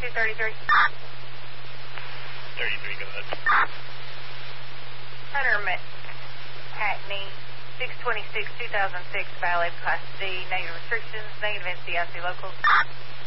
233. 33, go ahead. Hunter Hackney, 626, 2006, valid Class D, negative restrictions, negative NCIC locals.